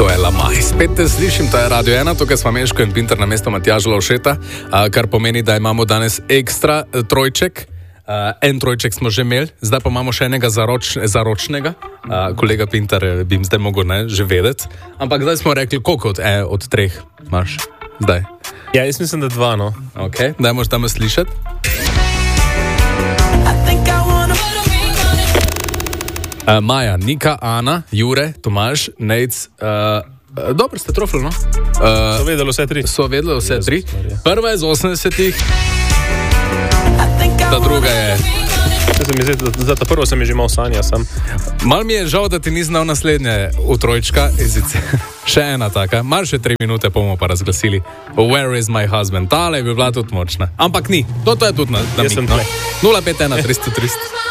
To je Lamaj. Spet te slišim, to je Radio 1, tukaj smo Meško in Pinter na mesto Matjaža Lovšeta, kar pomeni, da imamo danes ekstra trojček. En trojček smo že imeli, zdaj pa imamo še enega zaročnega. Kolega Pinter bi jim zdaj mogel že vedeti. Ampak zdaj smo rekli, koliko od treh imaš zdaj? Ja, jaz mislim, da 2, no. Ok, dajmo slišati. Maja, Nika, Ana, Jure, Tomaž, Nejc, dobro ste trofili, no? So vedeli vse tri? Prva je z 80-ih, ta druga je... Za ta prvo sem je že mal sanja sam. Mal mi je žal, da ti ni znal naslednje utrojčka, še ena taka, mal še 3 minute bomo pa razglasili. Where is my husband? Tale bi bila tudi močna. Ampak ni, to je tudi na Jaz sem no. 051 300 300.